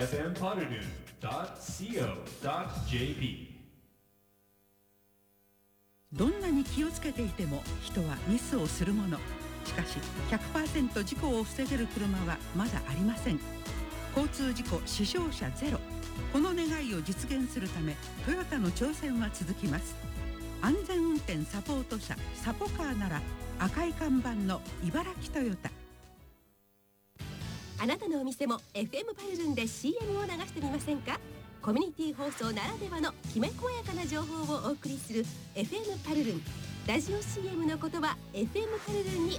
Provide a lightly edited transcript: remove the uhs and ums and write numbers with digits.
fmpoddernoon.co.jp。 どんなに気をつけていても人はミスをするもの。しかし 100% 事故を防げる車はまだありません。交通事故死傷者ゼロ、この願いを実現するためトヨタの挑戦は続きます。安全運転サポート車サポカーなら赤い看板の茨城トヨタ。 あなたのお店も FM パルルンで CM を流してみませんか？コミュニティ放送ならではのきめ細やかな情報をお送りする FM パルルン。ラジオ CM のことは FM パルルンに